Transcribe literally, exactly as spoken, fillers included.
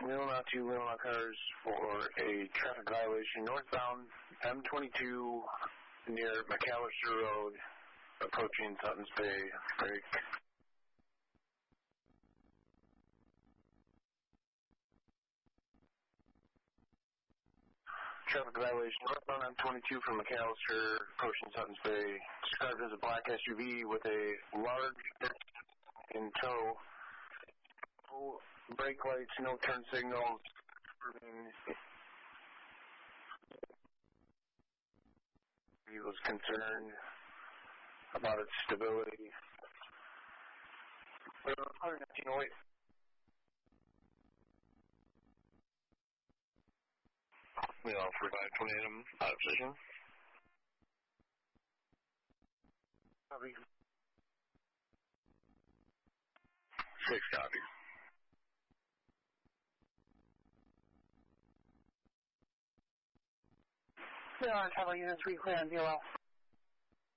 Will not two will not cars for a traffic violation northbound M twenty-two near McAllister Road, approaching Sutton's Bay. Break. Traffic violation northbound M twenty-two from McAllister, approaching Sutton's Bay. Described as a black S U V with a large in tow. No brake lights, no turn signals. He was concerned about its stability. one nineteen oh eight. We all for five twenty-eight, I'm out of position. Copy. Six copies. We are travel unit three clear on zero.